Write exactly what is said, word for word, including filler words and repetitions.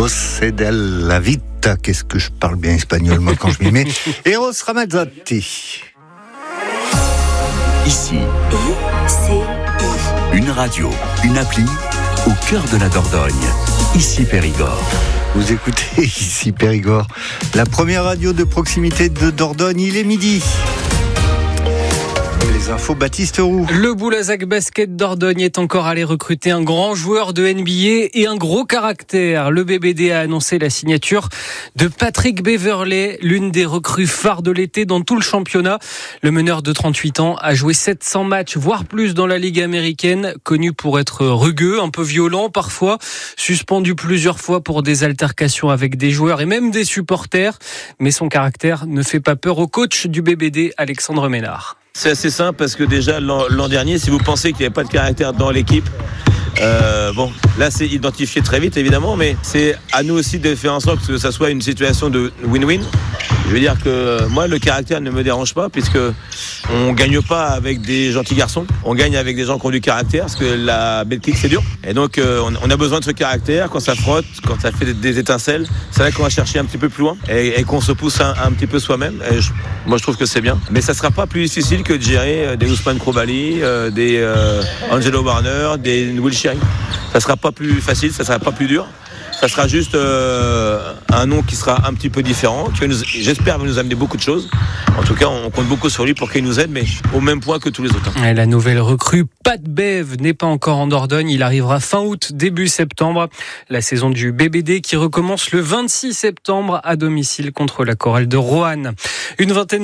Cose della vita. Qu'est-ce que je parle bien espagnol, moi, quand je m'y mets. Eros Ramazzotti. Ici, I C I. Une radio, une appli, au cœur de la Dordogne. Ici Périgord. Vous écoutez Ici Périgord, la première radio de proximité de Dordogne. Il est midi. Les infos, Baptiste Roux. Le Boulazac Basket Dordogne est encore allé recruter un grand joueur de N B A et un gros caractère. Le B B D a annoncé la signature de Patrick Beverley, l'une des recrues phares de l'été dans tout le championnat. Le meneur de trente-huit ans a joué sept cents matchs, voire plus dans la Ligue américaine, connu pour être rugueux, un peu violent parfois, suspendu plusieurs fois pour des altercations avec des joueurs et même des supporters. Mais son caractère ne fait pas peur au coach du B B D, Alexandre Ménard. C'est assez simple parce que déjà l'an, l'an dernier, si vous pensez qu'il n'y avait pas de caractère dans l'équipe, euh, bon, là c'est identifié très vite évidemment, mais c'est à nous aussi de faire en sorte que ça soit une situation de win-win. Je veux dire que moi le caractère ne me dérange pas puisque on gagne pas avec des gentils garçons, on gagne avec des gens qui ont du caractère parce que la Betclic c'est dur et donc euh, on a besoin de ce caractère quand ça frotte, quand ça fait des, des étincelles, c'est là qu'on va chercher un petit peu plus loin et, et qu'on se pousse un, un petit peu soi-même. Et je, moi je trouve que c'est bien, mais ça sera pas plus difficile que de gérer des Ousmane Krobali, euh, des euh, Angelo Warner, des Will Sherry. Ça sera pas plus facile, ça sera pas plus dur. Ça sera juste euh, un nom qui sera un petit peu différent, qui va nous, j'espère va nous amener beaucoup de choses. En tout cas, on compte beaucoup sur lui pour qu'il nous aide, mais au même point que tous les autres. Et la nouvelle recrue, Pat Bev, n'est pas encore en Dordogne. Il arrivera fin août, début septembre. La saison du B B D qui recommence le vingt-six septembre à domicile contre la Chorale de Roanne. Une vingtaine